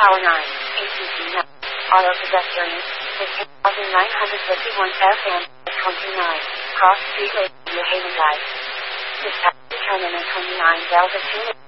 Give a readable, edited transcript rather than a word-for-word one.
Tower 9, ACC 9, Auto Pedestrian, 15,951 FM, 29, Cross Street Lake, New Haven Drive. Dispatch determinant 29 Delta 2.